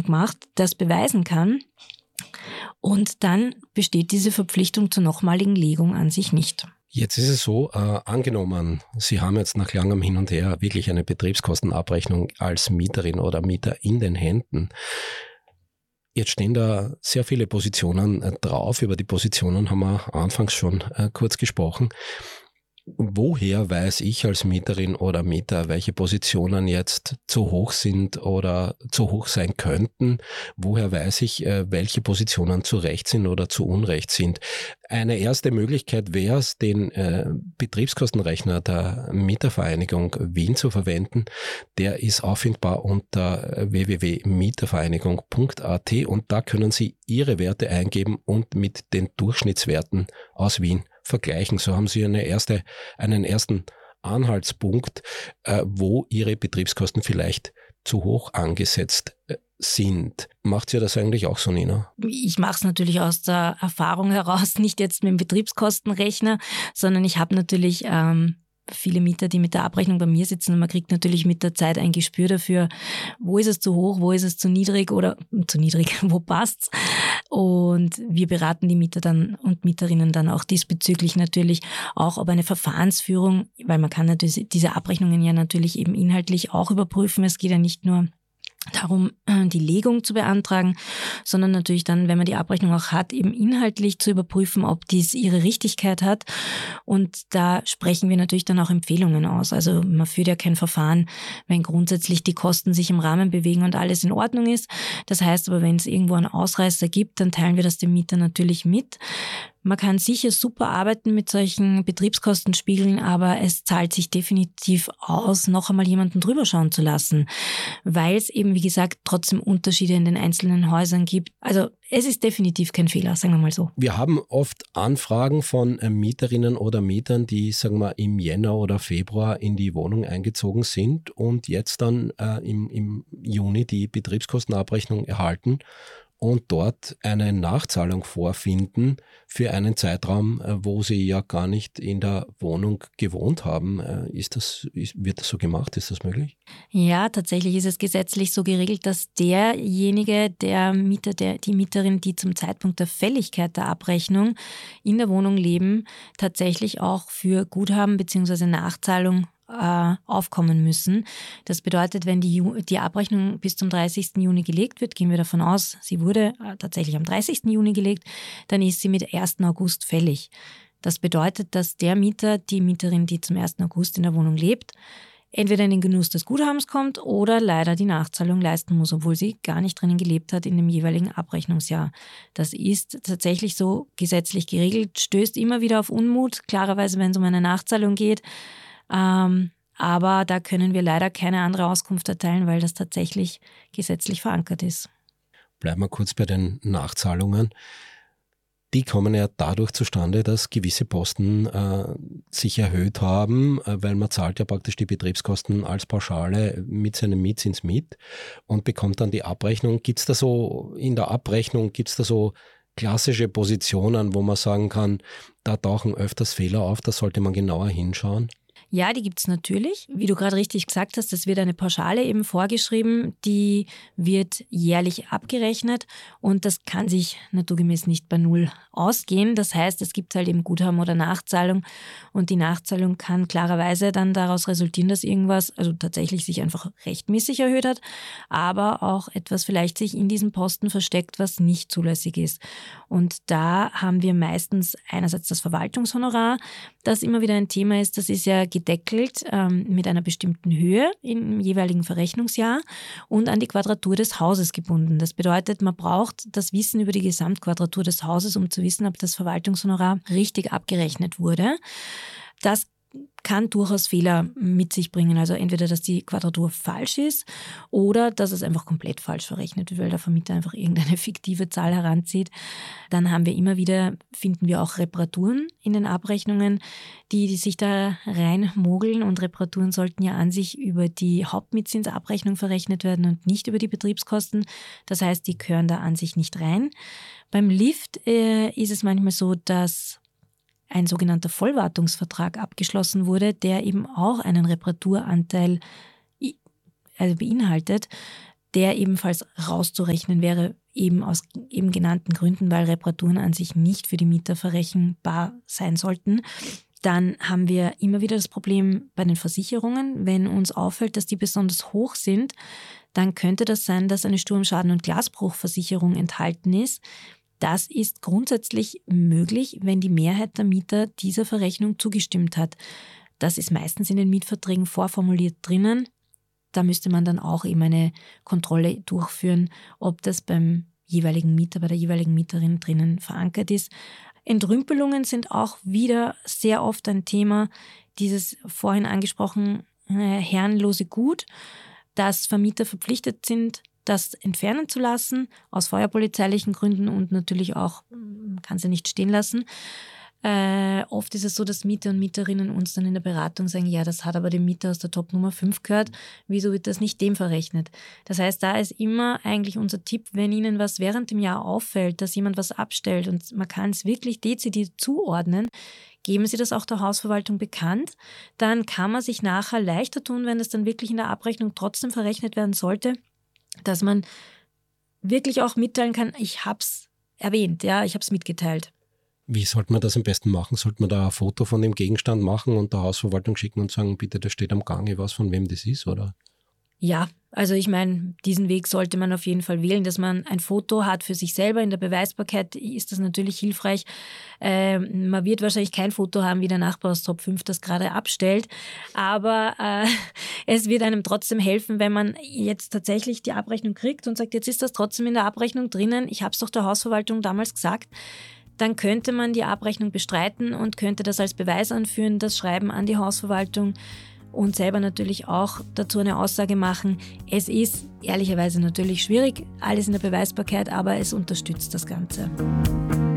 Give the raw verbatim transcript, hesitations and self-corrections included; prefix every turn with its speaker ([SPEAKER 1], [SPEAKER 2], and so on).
[SPEAKER 1] Abrechnung macht, das beweisen kann. Und dann besteht diese Verpflichtung zur nochmaligen Legung an sich nicht.
[SPEAKER 2] Jetzt ist es so, äh, angenommen, Sie haben jetzt nach langem Hin und Her wirklich eine Betriebskostenabrechnung als Mieterin oder Mieter in den Händen. Jetzt stehen da sehr viele Positionen äh, drauf. Über die Positionen haben wir anfangs schon äh, kurz gesprochen. Woher weiß ich als Mieterin oder Mieter, welche Positionen jetzt zu hoch sind oder zu hoch sein könnten? Woher weiß ich, welche Positionen zu Recht sind oder zu Unrecht sind? Eine erste Möglichkeit wäre es, den äh, Betriebskostenrechner der Mietervereinigung Wien zu verwenden. Der ist auffindbar unter w w w punkt mietervereinigung punkt a t und da können Sie Ihre Werte eingeben und mit den Durchschnittswerten aus Wien vergleichen. So haben Sie eine erste, einen ersten Anhaltspunkt, äh, wo Ihre Betriebskosten vielleicht zu hoch angesetzt äh, sind. Macht ihr das eigentlich auch so, Nina?
[SPEAKER 1] Ich mache es natürlich aus der Erfahrung heraus, nicht jetzt mit dem Betriebskostenrechner, sondern ich habe natürlich ähm, viele Mieter, die mit der Abrechnung bei mir sitzen und man kriegt natürlich mit der Zeit ein Gespür dafür, wo ist es zu hoch, wo ist es zu niedrig oder zu niedrig, wo passt's. Und wir beraten die Mieter dann und Mieterinnen dann auch diesbezüglich natürlich auch, ob eine Verfahrensführung, weil man kann natürlich diese Abrechnungen ja natürlich eben inhaltlich auch überprüfen. Es geht ja nicht nur darum, die Legung zu beantragen, sondern natürlich dann, wenn man die Abrechnung auch hat, eben inhaltlich zu überprüfen, ob dies ihre Richtigkeit hat. Und da sprechen wir natürlich dann auch Empfehlungen aus. Also man führt ja kein Verfahren, wenn grundsätzlich die Kosten sich im Rahmen bewegen und alles in Ordnung ist. Das heißt aber, wenn es irgendwo einen Ausreißer gibt, dann teilen wir das dem Mieter natürlich mit. Man kann sicher super arbeiten mit solchen Betriebskostenspiegeln, aber es zahlt sich definitiv aus, noch einmal jemanden drüber schauen zu lassen, weil es eben, wie gesagt, trotzdem Unterschiede in den einzelnen Häusern gibt. Also es ist definitiv kein Fehler, sagen wir mal so.
[SPEAKER 2] Wir haben oft Anfragen von Mieterinnen oder Mietern, die, sagen wir, im Jänner oder Februar in die Wohnung eingezogen sind und jetzt dann äh, im, im Juni die Betriebskostenabrechnung erhalten und dort eine Nachzahlung vorfinden für einen Zeitraum, wo sie ja gar nicht in der Wohnung gewohnt haben. Ist das, ist, wird das so gemacht? Ist das möglich?
[SPEAKER 1] Ja, tatsächlich ist es gesetzlich so geregelt, dass derjenige, der Mieter, der, die Mieterin, die zum Zeitpunkt der Fälligkeit der Abrechnung in der Wohnung leben, tatsächlich auch für Guthaben bzw. Nachzahlung aufkommen müssen. Das bedeutet, wenn die, die Abrechnung bis zum dreißigsten Juni gelegt wird, gehen wir davon aus, sie wurde tatsächlich am dreißigsten Juni gelegt, dann ist sie mit ersten August fällig. Das bedeutet, dass der Mieter, die Mieterin, die zum ersten August in der Wohnung lebt, entweder in den Genuss des Guthabens kommt oder leider die Nachzahlung leisten muss, obwohl sie gar nicht drinnen gelebt hat in dem jeweiligen Abrechnungsjahr. Das ist tatsächlich so gesetzlich geregelt, stößt immer wieder auf Unmut, klarerweise, wenn es um eine Nachzahlung geht. Ähm, aber da können wir leider keine andere Auskunft erteilen, weil das tatsächlich gesetzlich verankert ist.
[SPEAKER 2] Bleiben wir kurz bei den Nachzahlungen. Die kommen ja dadurch zustande, dass gewisse Posten äh, sich erhöht haben, äh, weil man zahlt ja praktisch die Betriebskosten als Pauschale mit seinem Mietzins mit und bekommt dann die Abrechnung. Gibt es da so in der Abrechnung, gibt es da so klassische Positionen, wo man sagen kann, da tauchen öfters Fehler auf, da sollte man genauer hinschauen?
[SPEAKER 1] Ja, die gibt's natürlich. Wie du gerade richtig gesagt hast, es wird eine Pauschale eben vorgeschrieben, die wird jährlich abgerechnet und das kann sich naturgemäß nicht bei Null ausgehen. Das heißt, es gibt halt eben Guthaben oder Nachzahlung und die Nachzahlung kann klarerweise dann daraus resultieren, dass irgendwas also tatsächlich sich einfach rechtmäßig erhöht hat, aber auch etwas vielleicht sich in diesem Posten versteckt, was nicht zulässig ist. Und da haben wir meistens einerseits das Verwaltungshonorar, das immer wieder ein Thema ist. Das ist ja gedeckelt ähm, mit einer bestimmten Höhe im jeweiligen Verrechnungsjahr und an die Quadratur des Hauses gebunden. Das bedeutet, man braucht das Wissen über die Gesamtquadratur des Hauses, um zu wissen, ob das Verwaltungshonorar richtig abgerechnet wurde. Das kann durchaus Fehler mit sich bringen. Also entweder, dass die Quadratur falsch ist oder dass es einfach komplett falsch verrechnet wird, weil der Vermieter einfach irgendeine fiktive Zahl heranzieht. Dann haben wir immer wieder, finden wir auch Reparaturen in den Abrechnungen, die, die sich da reinmogeln und Reparaturen sollten ja an sich über die Hauptmietzinsabrechnung verrechnet werden und nicht über die Betriebskosten. Das heißt, die gehören da an sich nicht rein. Beim Lift äh, ist es manchmal so, dass ein sogenannter Vollwartungsvertrag abgeschlossen wurde, der eben auch einen Reparaturanteil also beinhaltet. der ebenfalls rauszurechnen wäre, eben aus eben genannten Gründen, weil Reparaturen an sich nicht für die Mieter verrechenbar sein sollten. Dann haben wir immer wieder das Problem bei den Versicherungen. Wenn uns auffällt, dass die besonders hoch sind, dann könnte das sein, dass eine Sturmschaden- und Glasbruchversicherung enthalten ist. Das ist grundsätzlich möglich, wenn die Mehrheit der Mieter dieser Verrechnung zugestimmt hat. Das ist meistens in den Mietverträgen vorformuliert drinnen. Da müsste man dann auch eben eine Kontrolle durchführen, ob das beim jeweiligen Mieter, bei der jeweiligen Mieterin drinnen verankert ist. Entrümpelungen sind auch wieder sehr oft ein Thema, dieses vorhin angesprochene äh, herrenlose Gut, dass Vermieter verpflichtet sind, das entfernen zu lassen, aus feuerpolizeilichen Gründen und natürlich auch, man kann sie nicht stehen lassen. Äh, oft ist es so, dass Mieter und Mieterinnen uns dann in der Beratung sagen, ja, das hat aber dem Mieter aus der Top Nummer fünf gehört, wieso wird das nicht dem verrechnet? Das heißt, da ist immer eigentlich unser Tipp, wenn Ihnen was während dem Jahr auffällt, dass jemand was abstellt und man kann es wirklich dezidiert zuordnen, geben Sie das auch der Hausverwaltung bekannt, dann kann man sich nachher leichter tun, wenn das dann wirklich in der Abrechnung trotzdem verrechnet werden sollte, dass man wirklich auch mitteilen kann, ich habe es erwähnt, ja, ich habe es mitgeteilt.
[SPEAKER 2] Wie sollte man das am besten machen? Sollte man da ein Foto von dem Gegenstand machen und der Hausverwaltung schicken und sagen, bitte, das steht am Gange, was von wem das ist, oder?
[SPEAKER 1] Ja, also ich meine, diesen Weg sollte man auf jeden Fall wählen, dass man ein Foto hat für sich selber. In der Beweisbarkeit ist das natürlich hilfreich. Äh, man wird wahrscheinlich kein Foto haben, wie der Nachbar aus Top fünf das gerade abstellt, aber äh, es wird einem trotzdem helfen, wenn man jetzt tatsächlich die Abrechnung kriegt und sagt, jetzt ist das trotzdem in der Abrechnung drinnen, ich habe es doch der Hausverwaltung damals gesagt. Dann könnte man die Abrechnung bestreiten und könnte das als Beweis anführen, das Schreiben an die Hausverwaltung und selber natürlich auch dazu eine Aussage machen. Es ist ehrlicherweise natürlich schwierig, alles in der Beweisbarkeit, aber es unterstützt das Ganze.